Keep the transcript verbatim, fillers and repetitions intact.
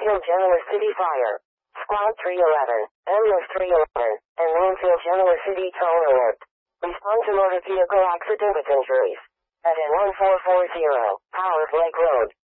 Landfill Genoa City Fire. Squad three eleven, Ambulance three eleven, and Landfill Genoa City Toll Alert. Respond to motor vehicle accident with injuries. At N one four four zero, Powers Lake Road.